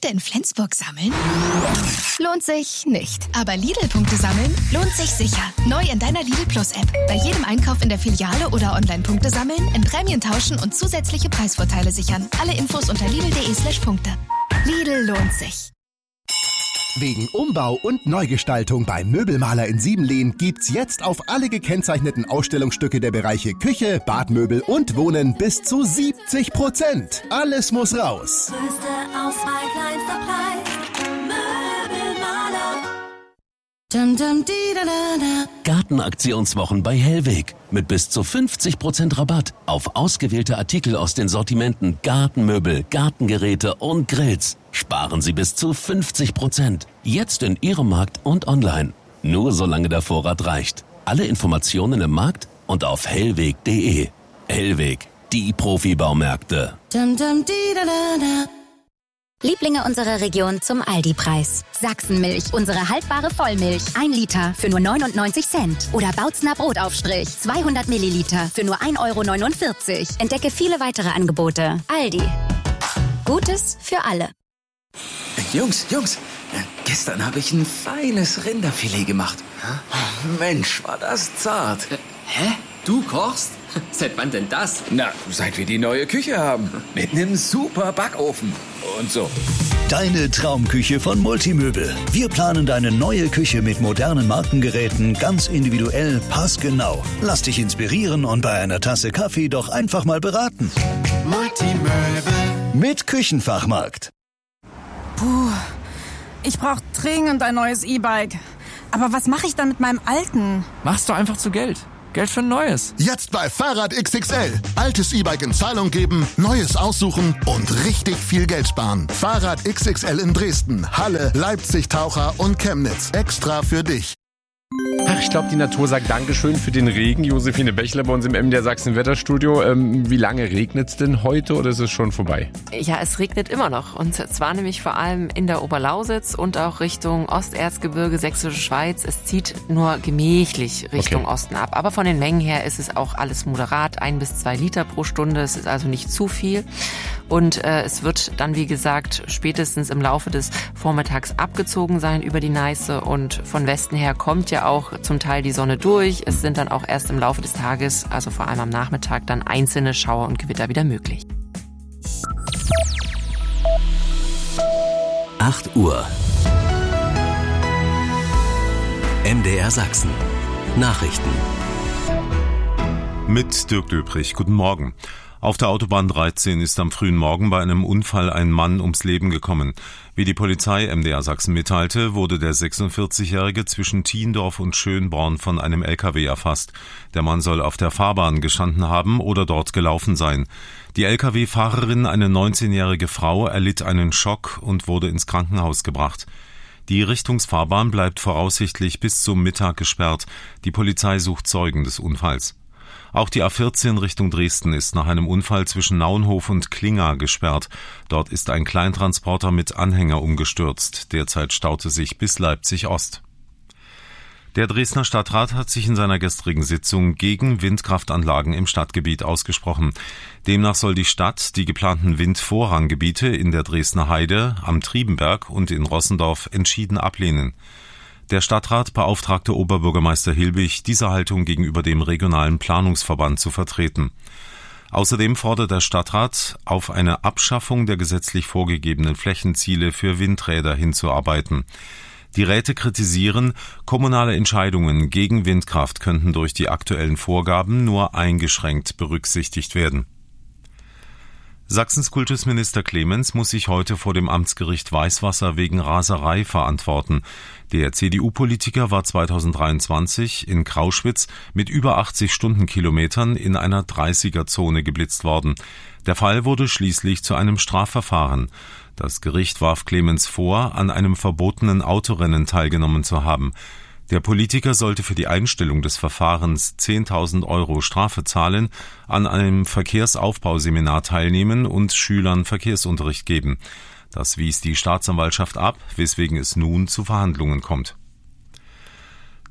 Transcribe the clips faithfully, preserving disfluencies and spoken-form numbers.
Punkte in Flensburg sammeln? Lohnt sich nicht. Aber Lidl-Punkte sammeln lohnt sich sicher. Neu in deiner Lidl Plus-App. Bei jedem Einkauf in der Filiale oder online Punkte sammeln, in Prämien tauschen und zusätzliche Preisvorteile sichern. Alle Infos unter lidl.de slash Punkte. Lidl lohnt sich. Wegen Umbau und Neugestaltung beim Möbelmaler in Siebenlehn gibt's jetzt auf alle gekennzeichneten Ausstellungsstücke der Bereiche Küche, Badmöbel und Wohnen bis zu siebzig Prozent. Alles muss raus. Größte Auswahl, kleinster Preis. Möbelmaler. Dum, dum, di, da, da, da. Gartenaktionswochen bei Hellweg mit bis zu fünfzig Prozent Rabatt auf ausgewählte Artikel aus den Sortimenten Gartenmöbel, Gartengeräte und Grills. Sparen Sie bis zu fünfzig Prozent. Jetzt in Ihrem Markt und online. Nur solange der Vorrat reicht. Alle Informationen im Markt und auf hellweg punkt de. Hellweg, die Profibaumärkte. Dum, dum, di, da, da, da. Lieblinge unserer Region zum Aldi-Preis. Sachsenmilch, unsere haltbare Vollmilch. Ein Liter für nur neunundneunzig Cent. Oder Bautzner Brotaufstrich, zweihundert Milliliter für nur ein Euro neunundvierzig. Entdecke viele weitere Angebote. Aldi. Gutes für alle. Jungs, Jungs, gestern habe ich ein feines Rinderfilet gemacht. Mensch, war das zart. Hä? Du kochst? Seit wann denn das? Na, seit wir die neue Küche haben. Mit einem super Backofen und so. Deine Traumküche von Multimöbel. Wir planen deine neue Küche mit modernen Markengeräten ganz individuell, passgenau. Lass dich inspirieren und bei einer Tasse Kaffee doch einfach mal beraten. Multimöbel mit Küchenfachmarkt. Puh, ich brauche dringend ein neues E-Bike. Aber was mache ich dann mit meinem alten? Machst du einfach zu Geld. Geld für ein neues. Jetzt bei Fahrrad X X L. Altes E-Bike in Zahlung geben, neues aussuchen und richtig viel Geld sparen. Fahrrad X X L in Dresden, Halle, Leipzig, Taucher und Chemnitz. Extra für dich. Ach, ich glaube, die Natur sagt Dankeschön für den Regen. Josephine Bächler bei uns im M D R Sachsen Wetterstudio. Ähm, wie lange regnet es denn heute oder ist es schon vorbei? Ja, es regnet immer noch. Und zwar nämlich vor allem in der Oberlausitz und auch Richtung Osterzgebirge, Sächsische Schweiz. Es zieht nur gemächlich Richtung okay. Osten ab. Aber von den Mengen her ist es auch alles moderat. Ein bis zwei Liter pro Stunde. Es ist also nicht zu viel. Und äh, es wird dann, wie gesagt, spätestens im Laufe des Vormittags abgezogen sein über die Neiße. Und von Westen her kommt ja auch zum Teil die Sonne durch. Es sind dann auch erst im Laufe des Tages, also vor allem am Nachmittag, dann einzelne Schauer und Gewitter wieder möglich. acht Uhr. M D R Sachsen. Nachrichten. Mit Dirk Döprich. Guten Morgen. Auf der Autobahn dreizehn ist am frühen Morgen bei einem Unfall ein Mann ums Leben gekommen. Wie die Polizei M D R Sachsen mitteilte, wurde der sechsundvierzigjährige zwischen Thiendorf und Schönborn von einem L K W erfasst. Der Mann soll auf der Fahrbahn gestanden haben oder dort gelaufen sein. Die L K W-Fahrerin, eine neunzehnjährige Frau, erlitt einen Schock und wurde ins Krankenhaus gebracht. Die Richtungsfahrbahn bleibt voraussichtlich bis zum Mittag gesperrt. Die Polizei sucht Zeugen des Unfalls. Auch die A vierzehn Richtung Dresden ist nach einem Unfall zwischen Naunhof und Klinga gesperrt. Dort ist ein Kleintransporter mit Anhänger umgestürzt. Derzeit staute sich bis Leipzig Ost. Der Dresdner Stadtrat hat sich in seiner gestrigen Sitzung gegen Windkraftanlagen im Stadtgebiet ausgesprochen. Demnach soll die Stadt die geplanten Windvorranggebiete in der Dresdner Heide, am Triebenberg und in Rossendorf entschieden ablehnen. Der Stadtrat beauftragte Oberbürgermeister Hilbig, diese Haltung gegenüber dem regionalen Planungsverband zu vertreten. Außerdem fordert der Stadtrat, auf eine Abschaffung der gesetzlich vorgegebenen Flächenziele für Windräder hinzuarbeiten. Die Räte kritisieren, kommunale Entscheidungen gegen Windkraft könnten durch die aktuellen Vorgaben nur eingeschränkt berücksichtigt werden. Sachsens Kultusminister Clemens muss sich heute vor dem Amtsgericht Weißwasser wegen Raserei verantworten. Der C D U-Politiker war zweitausenddreiundzwanzig in Krauschwitz mit über achtzig Stundenkilometern in einer dreißiger-Zone geblitzt worden. Der Fall wurde schließlich zu einem Strafverfahren. Das Gericht warf Clemens vor, an einem verbotenen Autorennen teilgenommen zu haben. Der Politiker sollte für die Einstellung des Verfahrens zehntausend Euro Strafe zahlen, an einem Verkehrsaufbauseminar teilnehmen und Schülern Verkehrsunterricht geben. Das wies die Staatsanwaltschaft ab, weswegen es nun zu Verhandlungen kommt.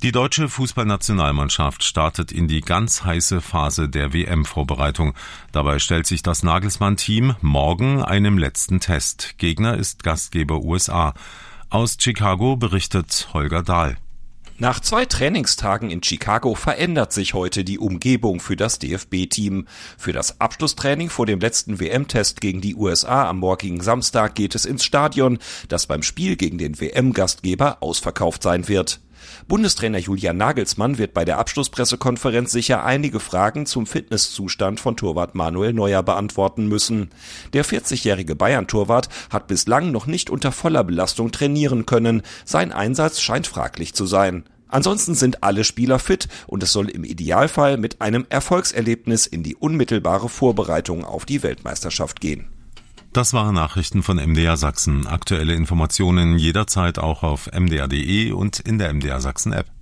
Die deutsche Fußballnationalmannschaft startet in die ganz heiße Phase der W M-Vorbereitung. Dabei stellt sich das Nagelsmann-Team morgen einem letzten Test. Gegner ist Gastgeber U S A. Aus Chicago berichtet Holger Dahl. Nach zwei Trainingstagen in Chicago verändert sich heute die Umgebung für das D F B-Team. Für das Abschlusstraining vor dem letzten W M-Test gegen die U S A am morgigen Samstag geht es ins Stadion, das beim Spiel gegen den W M-Gastgeber ausverkauft sein wird. Bundestrainer Julian Nagelsmann wird bei der Abschlusspressekonferenz sicher einige Fragen zum Fitnesszustand von Torwart Manuel Neuer beantworten müssen. Der vierzigjährige Bayern-Torwart hat bislang noch nicht unter voller Belastung trainieren können. Sein Einsatz scheint fraglich zu sein. Ansonsten sind alle Spieler fit und es soll im Idealfall mit einem Erfolgserlebnis in die unmittelbare Vorbereitung auf die Weltmeisterschaft gehen. Das waren Nachrichten von M D R Sachsen. Aktuelle Informationen jederzeit auch auf m d r punkt d e und in der M D R Sachsen App.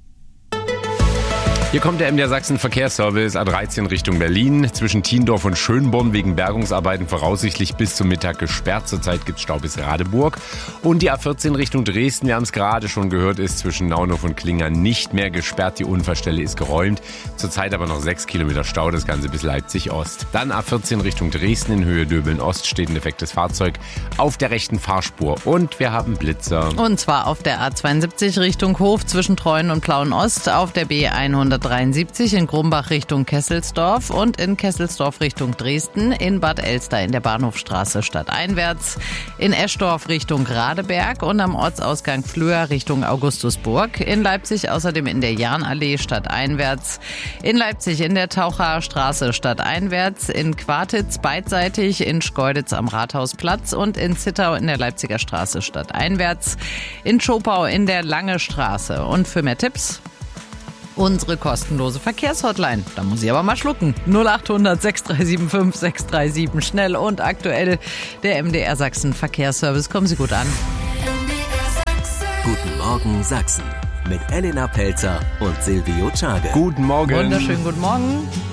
Hier kommt der M D R Sachsen Verkehrsservice A dreizehn Richtung Berlin. Zwischen Tiendorf und Schönborn wegen Bergungsarbeiten voraussichtlich bis zum Mittag gesperrt. Zurzeit gibt es Stau bis Radeburg. Und die A vierzehn Richtung Dresden, wir haben es gerade schon gehört, ist zwischen Naunhof und Klingern nicht mehr gesperrt. Die Unfallstelle ist geräumt. Zurzeit aber noch sechs Kilometer Stau, das Ganze bis Leipzig Ost. Dann A vierzehn Richtung Dresden in Höhe Döbeln Ost steht ein defektes Fahrzeug auf der rechten Fahrspur. Und wir haben Blitzer. Und zwar auf der A zweiundsiebzig Richtung Hof zwischen Treuen und Plauen Ost, auf der B hundertdreiundsiebzig in Grumbach Richtung Kesselsdorf und in Kesselsdorf Richtung Dresden, in Bad Elster in der Bahnhofstraße stadteinwärts, in Eschdorf Richtung Radeberg und am Ortsausgang Flöhr Richtung Augustusburg, in Leipzig außerdem in der Jahnallee stadteinwärts, in Leipzig in der Tauchaer Straße stadteinwärts, in Quartitz beidseitig, in Schkeuditz am Rathausplatz und in Zittau in der Leipziger Straße stadteinwärts, in Schopau in der Lange Straße. Und für mehr Tipps unsere kostenlose Verkehrshotline. Da muss ich aber mal schlucken. null acht hundert sechs drei sieben fünf sechs drei sieben. Schnell und aktuell der M D R Sachsen Verkehrsservice. Kommen Sie gut an. Guten Morgen Sachsen. Mit Elena Pelzer und Silvio Czage. Guten Morgen. Wunderschönen guten Morgen.